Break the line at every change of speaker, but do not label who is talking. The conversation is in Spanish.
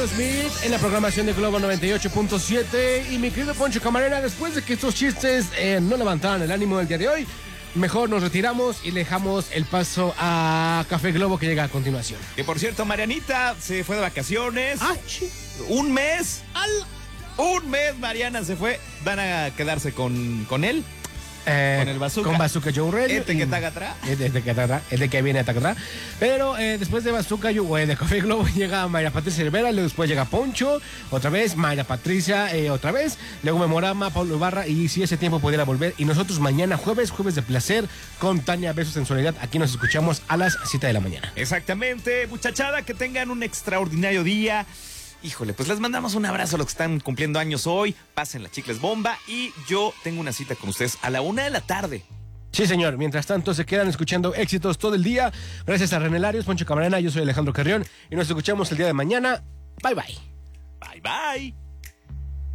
Aerosmith en la programación de Globo 98.7. Y mi querido Poncho Camarena, después de que estos chistes no levantaran el ánimo del día de hoy, mejor nos retiramos y le dejamos el paso a Café Globo, que llega a continuación.
Que por cierto, Marianita se fue de vacaciones. Un mes. Un mes Mariana se fue. Van a quedarse con él. Con el Bazooka.
Con Bazooka Joe Radio.
Este que está acá atrás.
Este que viene acá atrás. Pero después de Bazooka Joe, de Café Globo, llega Mayra Patricia Rivera. Luego después llega Poncho. Otra vez Mayra Patricia. Otra vez. Luego Memorama, Pablo Ibarra. Y si ese tiempo pudiera volver. Y nosotros mañana jueves de placer con Tania Besos Sensualidad. Aquí nos escuchamos a las 7 de la mañana.
Exactamente, muchachada. Que tengan un extraordinario día. Híjole, pues les mandamos un abrazo a los que están cumpliendo años hoy. Pasen las chicles bomba. Y yo tengo una cita con ustedes a la 1 de la tarde.
Sí, señor. Mientras tanto, se quedan escuchando éxitos todo el día. Gracias a René Larios, Poncho Camarena. Yo soy Alejandro Carrión. Y nos escuchamos el día de mañana. Bye, bye.
Bye, bye.